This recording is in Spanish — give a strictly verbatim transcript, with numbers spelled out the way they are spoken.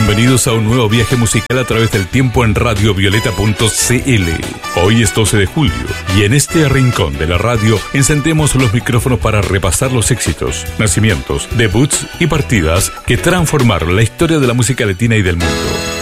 Bienvenidos a un nuevo viaje musical a través del tiempo en radio violeta punto c l. Hoy es doce de julio y en este rincón de la radio encendemos los micrófonos para repasar los éxitos, nacimientos, debuts y partidas que transformaron la historia de la música latina y del mundo.